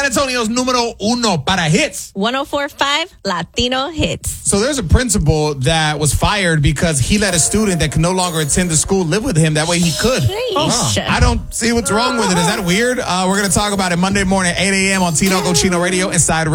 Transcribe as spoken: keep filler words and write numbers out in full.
Antonio's numero uno para hits. one oh four point five Latino Hits. So there's a principal that was fired because he let a student that could no longer attend the school live with him. That way he could. Huh. I don't see what's wrong with it. Is that weird? Uh, we're going to talk about it Monday morning at eight a.m. on Tino Cochino Radio inside